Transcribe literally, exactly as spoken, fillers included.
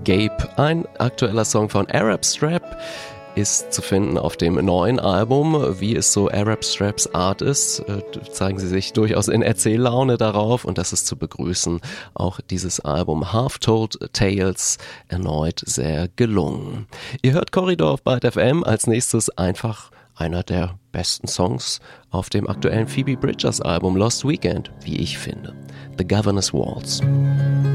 Gabe, ein aktueller Song von Arab Strap, ist zu finden auf dem neuen Album. Wie es so Arab Straps Art ist, zeigen sie sich durchaus in Erzähllaune darauf und das ist zu begrüßen. Auch dieses Album Half-Told Tales erneut sehr gelungen. Ihr hört Korridor auf Byte F M, als nächstes einfach einer der besten Songs auf dem aktuellen Phoebe Bridgers Album Lost Weekend, wie ich finde. The Governor's Waltz.